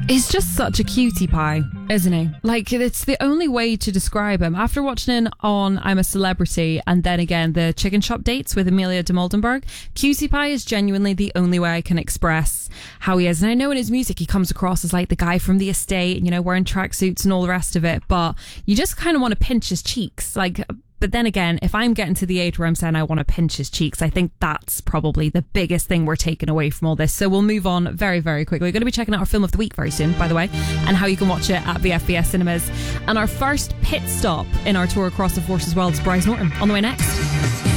He's just such a cutie pie, isn't he? Like, it's the only way to describe him. After watching him on I'm a Celebrity and then again the chicken shop dates with Amelia de Moldenberg, cutie pie is genuinely the only way I can express how he is. And I know in his music he comes across as like the guy from the estate, you know, wearing tracksuits and all the rest of it, but you just kind of want to pinch his cheeks. But then again, if I'm getting to the age where I'm saying I want to pinch his cheeks, I think that's probably the biggest thing we're taking away from all this. So we'll move on very, very quickly. We're going to be checking out our film of the week very soon, by the way, and how you can watch it at BFBS Cinemas. And our first pit stop in our tour across the Forces World is Bryce Norton on the way next.